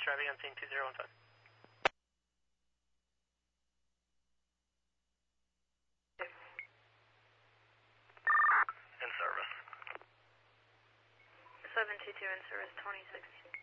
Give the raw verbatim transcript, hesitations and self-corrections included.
traffic on scene two zero one five. In service. seven two two in service, twenty sixteen.